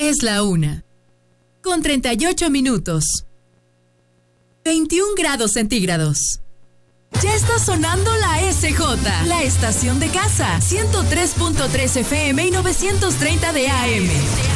Es la 1:38. 21 grados centígrados. Ya está sonando la SJ, la estación de casa, 103.3 FM y 930 de AM.